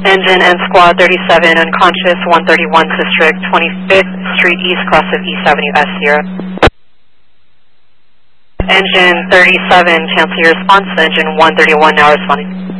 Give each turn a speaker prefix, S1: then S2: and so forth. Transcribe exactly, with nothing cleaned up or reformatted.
S1: Engine and Squad thirty-seven, unconscious, one thirty-one District, twenty-fifth Street East, cross of East Avenue, S Sierra. Engine thirty-seven, cancel your response. Engine one thirty-one now responding.